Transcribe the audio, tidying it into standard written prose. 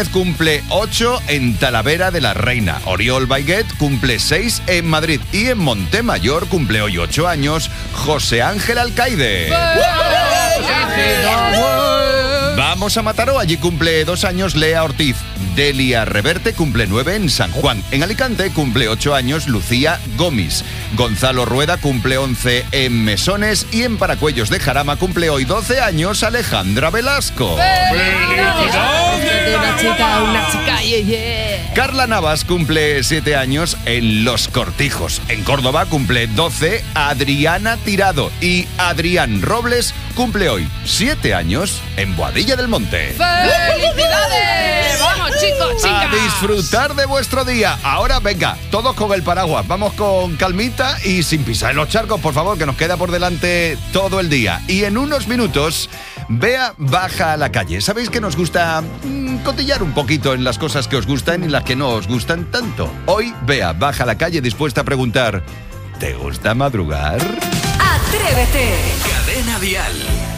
Martínez cumple 8 en Talavera de la Reina. Oriol Baiguet cumple 6 en Madrid. Y en Montemayor cumple hoy 8 años José Ángel Alcaide. Vamos a Mataró, allí cumple 2 años Lea Ortiz. Delia Reverte cumple 9 en San Juan. En Alicante cumple 8 años Lucía Gomis. Gonzalo Rueda cumple 11 en Mesones. Y en Paracuellos de Jarama cumple hoy 12 años Alejandra Velasco. Una chica, yeah. Carla Navas cumple 7 años en Los Cortijos. En Córdoba cumple 12 Adriana Tirado. Y Adrián Robles cumple hoy 7 años en Boadilla del Monte. ¡Felicidades! ¡Vamos, chicos, chicas! A disfrutar de vuestro día. Ahora, venga, todos con el paraguas. Vamos con calmita y sin pisar en los charcos, por favor, que nos queda por delante todo el día. Y en unos minutos, Bea baja a la calle. ¿Sabéis que nos gusta cotillar un poquito en las cosas que os gustan y las que no os gustan tanto? Hoy, Bea baja a la calle dispuesta a preguntar: ¿te gusta madrugar? ¡Atrévete! Cadena Dial.